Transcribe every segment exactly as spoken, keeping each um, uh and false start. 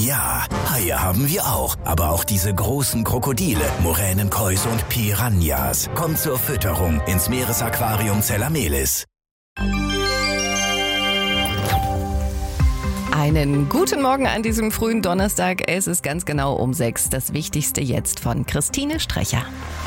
Ja, Haie haben wir auch. Aber auch diese großen Krokodile, Moränenkäuse und Piranhas. Kommt zur Fütterung ins Meeresaquarium Zellamelis. Einen guten Morgen an diesem frühen Donnerstag. Es ist ganz genau um sechs. Das Wichtigste jetzt von Christine Strecher.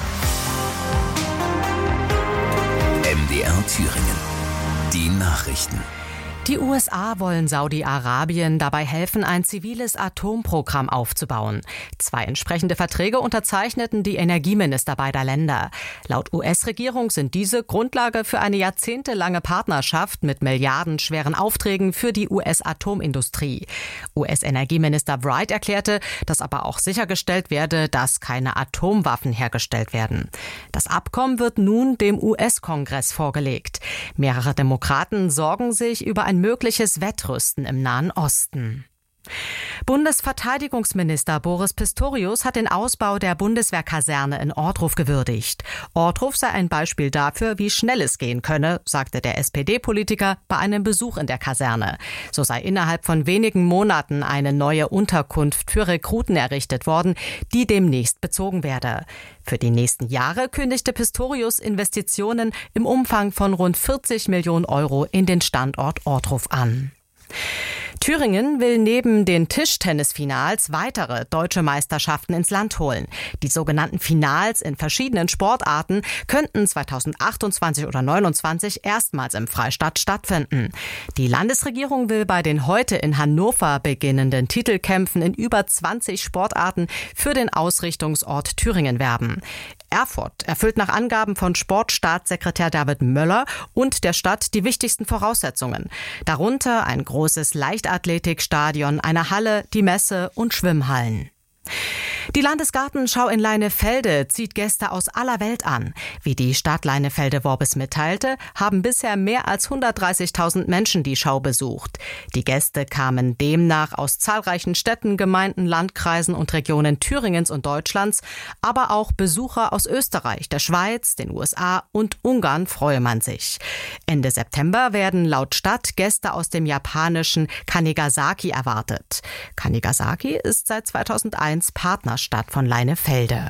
M D R Thüringen. Die Nachrichten. Die U S A wollen Saudi-Arabien dabei helfen, ein ziviles Atomprogramm aufzubauen. Zwei entsprechende Verträge unterzeichneten die Energieminister beider Länder. Laut U S-Regierung sind diese Grundlage für eine jahrzehntelange Partnerschaft mit milliardenschweren Aufträgen für die U S-Atomindustrie. U S-Energieminister Wright erklärte, dass aber auch sichergestellt werde, dass keine Atomwaffen hergestellt werden. Das Abkommen wird nun dem U S-Kongress vorgelegt. Mehrere Demokraten sorgen sich über ein mögliches Wettrüsten im Nahen Osten. Bundesverteidigungsminister Boris Pistorius hat den Ausbau der Bundeswehrkaserne in Ohrdruf gewürdigt. Ohrdruf sei ein Beispiel dafür, wie schnell es gehen könne, sagte der S P D-Politiker bei einem Besuch in der Kaserne. So sei innerhalb von wenigen Monaten eine neue Unterkunft für Rekruten errichtet worden, die demnächst bezogen werde. Für die nächsten Jahre kündigte Pistorius Investitionen im Umfang von rund vierzig Millionen Euro in den Standort Ohrdruf an. Thüringen will neben den Tischtennisfinals weitere deutsche Meisterschaften ins Land holen. Die sogenannten Finals in verschiedenen Sportarten könnten zweitausendachtundzwanzig oder neunundzwanzig erstmals im Freistaat stattfinden. Die Landesregierung will bei den heute in Hannover beginnenden Titelkämpfen in über zwanzig Sportarten für den Ausrichtungsort Thüringen werben. Erfurt erfüllt nach Angaben von Sportstaatssekretär David Möller und der Stadt die wichtigsten Voraussetzungen. Darunter ein großes Leichtathletikstadion, eine Halle, die Messe- und Schwimmhallen. Die Landesgartenschau in Leinefelde zieht Gäste aus aller Welt an. Wie die Stadt Leinefelde-Worbis mitteilte, haben bisher mehr als hundertdreißigtausend Menschen die Schau besucht. Die Gäste kamen demnach aus zahlreichen Städten, Gemeinden, Landkreisen und Regionen Thüringens und Deutschlands, aber auch Besucher aus Österreich, der Schweiz, den U S A und Ungarn freue man sich. Ende September werden laut Stadt Gäste aus dem japanischen Kanigasaki erwartet. Kanigasaki ist seit zweitausendeins Partnerstadt von Leinefelde.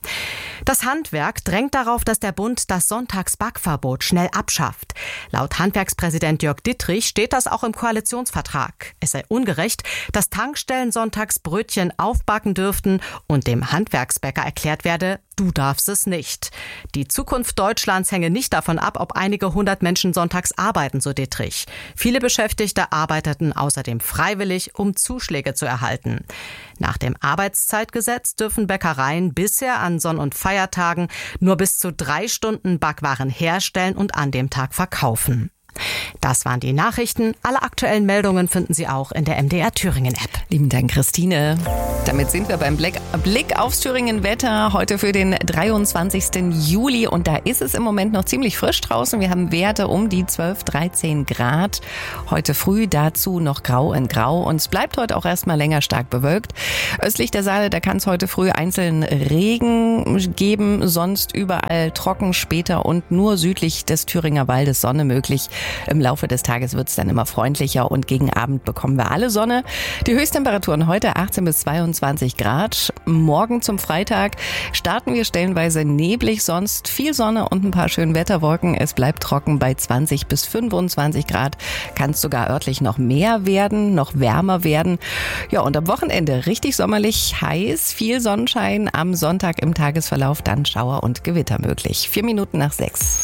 Das Handwerk drängt darauf, dass der Bund das Sonntagsbackverbot schnell abschafft. Laut Handwerkspräsident Jörg Dittrich steht das auch im Koalitionsvertrag. Es sei ungerecht, dass Tankstellen sonntags Brötchen aufbacken dürften und dem Handwerksbäcker erklärt werde, du darfst es nicht. Die Zukunft Deutschlands hänge nicht davon ab, ob einige hundert Menschen sonntags arbeiten, so Dittrich. Viele Beschäftigte arbeiteten außerdem freiwillig, um Zuschläge zu erhalten. Nach dem Arbeitszeitgesetz dürfen Bäckereien bisher an Sonn- und Feiertagen nur bis zu drei Stunden Backwaren herstellen und an dem Tag verkaufen. Das waren die Nachrichten. Alle aktuellen Meldungen finden Sie auch in der M D R Thüringen App. Lieben Dank, Christine. Damit sind wir beim Blick, Blick aufs Thüringen-Wetter heute für den dreiundzwanzigsten Juli. Und da ist es im Moment noch ziemlich frisch draußen. Wir haben Werte um die zwölf, dreizehn Grad. Heute früh dazu noch grau in grau. Und es bleibt heute auch erstmal länger stark bewölkt. Östlich der Saale, da kann es heute früh einzeln Regen geben. Sonst überall trocken später und nur südlich des Thüringer Waldes Sonne möglich. Im Laufe des Tages wird es dann immer freundlicher und gegen Abend bekommen wir alle Sonne. Die Höchsttemperaturen heute achtzehn bis zweiundzwanzig Grad. Morgen zum Freitag starten wir stellenweise neblig, sonst viel Sonne und ein paar schöne Wetterwolken. Es bleibt trocken bei zwanzig bis fünfundzwanzig Grad. Kann es sogar örtlich noch mehr werden, noch wärmer werden. Ja, und am Wochenende richtig sommerlich, heiß, viel Sonnenschein. Am Sonntag im Tagesverlauf dann Schauer und Gewitter möglich. Vier Minuten nach sechs.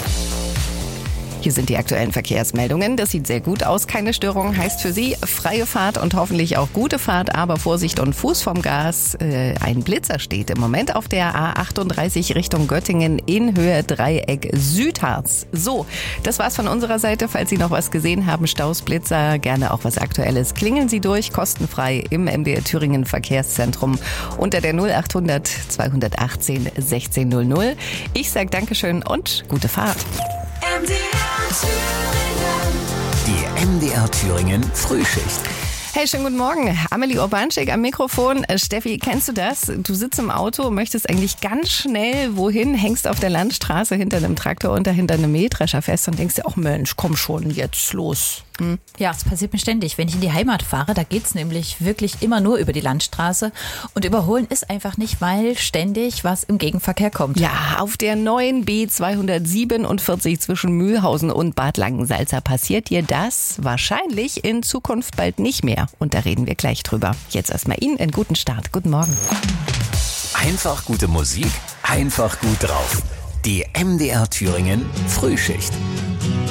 Hier sind die aktuellen Verkehrsmeldungen. Das sieht sehr gut aus. Keine Störung heißt für Sie freie Fahrt und hoffentlich auch gute Fahrt. Aber Vorsicht und Fuß vom Gas. Äh, ein Blitzer steht im Moment auf der A achtunddreißig Richtung Göttingen in Höhe Dreieck Südharz. So, das war's von unserer Seite. Falls Sie noch was gesehen haben, Staus, Blitzer, gerne auch was Aktuelles, klingeln Sie durch, kostenfrei im M D R Thüringen Verkehrszentrum unter der null achthundert zweihundertachtzehn sechzehnhundert. Ich sage Dankeschön und gute Fahrt. M D R Thüringen. Die M D R Thüringen Frühschicht. Hey, schönen guten Morgen. Amelie Urbanschik am Mikrofon. Äh, Steffi, kennst du das? Du sitzt im Auto, möchtest eigentlich ganz schnell wohin, hängst auf der Landstraße hinter einem Traktor unter hinter einem Mähdrescher fest und denkst dir, ach Mensch, komm schon, jetzt los. Hm. Ja, das passiert mir ständig. Wenn ich in die Heimat fahre, da geht's nämlich wirklich immer nur über die Landstraße. Und überholen ist einfach nicht, weil ständig was im Gegenverkehr kommt. Ja, auf der neuen B zweihundertsiebenundvierzig zwischen Mühlhausen und Bad Langensalza passiert dir das wahrscheinlich in Zukunft bald nicht mehr. Und da reden wir gleich drüber. Jetzt erstmal Ihnen einen guten Start. Guten Morgen. Einfach gute Musik, einfach gut drauf. Die M D R Thüringen Frühschicht.